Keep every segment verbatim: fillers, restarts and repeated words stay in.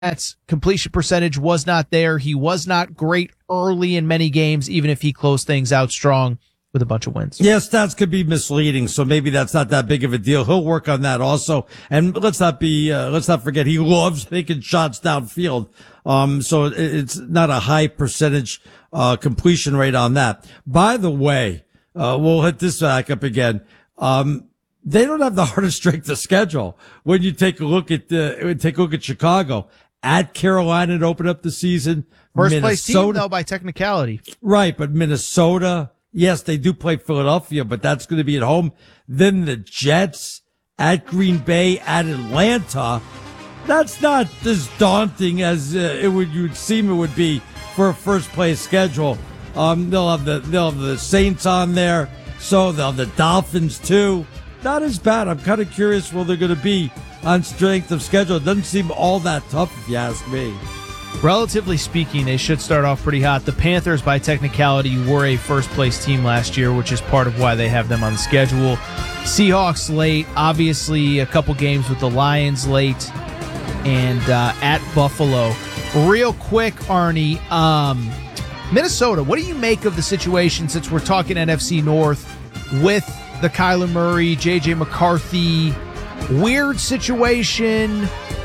Jets' completion percentage was not there. He was not great early in many games, even if he closed things out strong with a bunch of wins. Yeah, stats could be misleading, so maybe that's not that big of a deal. He'll work on that also. And let's not be, uh, let's not forget, he loves taking shots downfield. Um, so it's not a high percentage, uh, completion rate on that. By the way, uh, we'll hit this back up again. Um, they don't have the hardest strength of schedule. When you take a look at the, take a look at Chicago, at Carolina to open up the season. First Minnesota, place team, though, by technicality. Right, but Minnesota, yes, they do play Philadelphia, but that's going to be at home. Then the Jets at Green Bay, at Atlanta. That's not as daunting as uh, it would you would seem it would be for a first place schedule. Um, they'll have the they'll have the Saints on there, so they'll have the Dolphins too. Not as bad. I'm kind of curious where they're going to be on strength of schedule. It doesn't seem all that tough, if you ask me. Relatively speaking, they should start off pretty hot. The Panthers, by technicality, were a first-place team last year, which is part of why they have them on the schedule. Seahawks late, obviously a couple games with the Lions late, and uh, at Buffalo. Real quick, Arnie, um, Minnesota, what do you make of the situation, since we're talking N F C North, with the Kyler Murray, J J McCarthy, weird situation?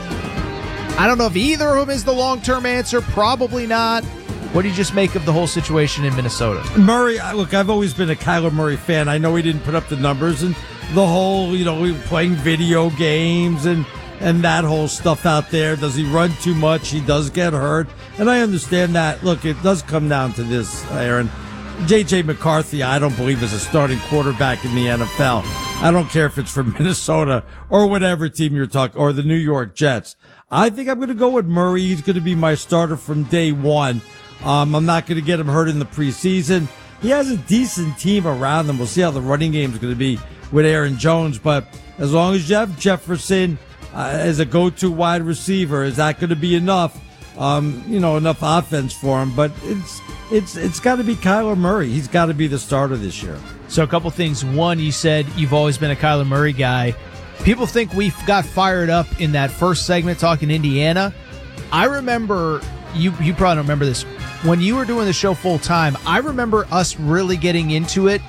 I don't know if either of them is the long-term answer. Probably not. What do you just make of the whole situation in Minnesota? Murray, look, I've always been a Kyler Murray fan. I know he didn't put up the numbers and the whole, you know, playing video games and, and that whole stuff out there. Does he run too much? He does get hurt. And I understand that. Look, it does come down to this, Aaron. J J McCarthy, I don't believe is a starting quarterback in the N F L. I don't care if it's from Minnesota or whatever team you're talking, or the New York Jets. I think I'm going to go with Murray. He's going to be my starter from day one. Um, I'm not going to get him hurt in the preseason. He has a decent team around him. We'll see how the running game is going to be with Aaron Jones. But as long as you have Jefferson uh, as a go-to wide receiver, is that going to be enough? Um, you know, enough offense for him. But it's it's it's got to be Kyler Murray. He's got to be the starter this year. So a couple things. One, you said you've always been a Kyler Murray guy. People think we got fired up in that first segment talking Indiana. I remember, you you probably don't remember this, when you were doing the show full time, I remember us really getting into it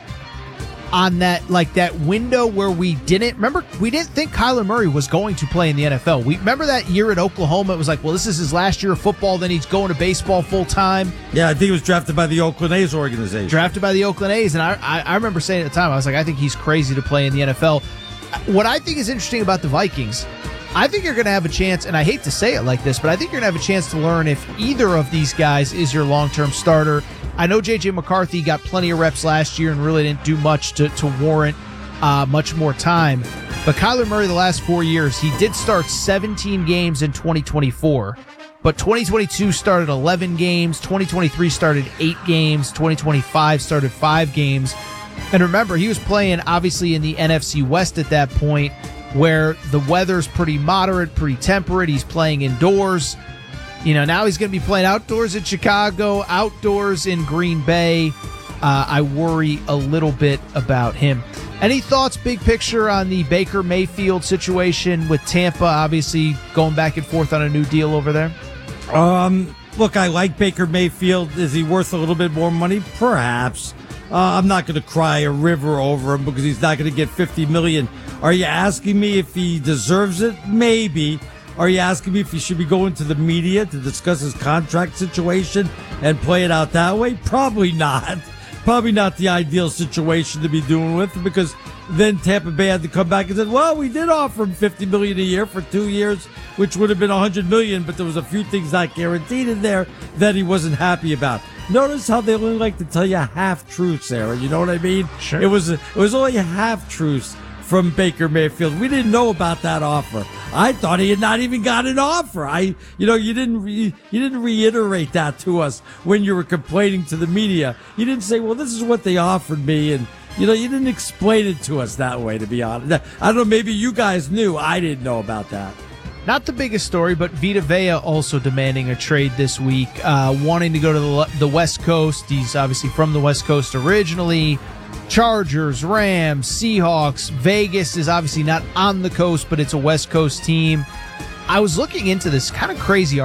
on that, like that window where we didn't, remember, we didn't think Kyler Murray was going to play in the N F L. We remember that year at Oklahoma, it was like, well, this is his last year of football, then he's going to baseball full time. Yeah, I think he was drafted by the Oakland A's organization. Drafted by the Oakland A's, and I, I, I remember saying at the time, I was like, I think he's crazy to play in the N F L. What I think is interesting about the Vikings, I think you're going to have a chance, and I hate to say it like this, but I think you're going to have a chance to learn if either of these guys is your long-term starter. I know J J McCarthy got plenty of reps last year and really didn't do much to, to warrant uh, much more time. But Kyler Murray, the last four years, he did start seventeen games in twenty twenty-four. But twenty twenty-two started eleven games, twenty twenty-three started eight games, twenty twenty-five started five games. And remember, he was playing, obviously, in the N F C West at that point, where the weather's pretty moderate, pretty temperate. He's playing indoors. You know, now he's going to be playing outdoors in Chicago, outdoors in Green Bay. Uh, I worry a little bit about him. Any thoughts, big picture, on the Baker Mayfield situation with Tampa, obviously going back and forth on a new deal over there? Um, look, I like Baker Mayfield. Is he worth a little bit more money? Perhaps. Uh, I'm not going to cry a river over him because he's not going to get fifty million dollars. Are you asking me if he deserves it? Maybe. Are you asking me if he should be going to the media to discuss his contract situation and play it out that way? Probably not. Probably not the ideal situation to be doing with, because then Tampa Bay had to come back and said, well, we did offer him fifty million dollars a year for two years, which would have been one hundred million dollars, but there was a few things not guaranteed in there that he wasn't happy about. Notice how they only like to tell you half-truths, Aaron. You know what I mean? Sure. It was, it was only half-truths from Baker Mayfield. We didn't know about that offer. I thought he had not even got an offer. I, you know, you didn't, re, you didn't reiterate that to us when you were complaining to the media. You didn't say, well, this is what they offered me. And, you know, you didn't explain it to us that way, to be honest. I don't know, maybe you guys knew. I didn't know about that. Not the biggest story, but Vita Vea also demanding a trade this week, uh, wanting to go to the, the West Coast. He's obviously from the West Coast originally. Chargers, Rams, Seahawks. Vegas is obviously not on the coast, but it's a West Coast team. I was looking into this kind of crazy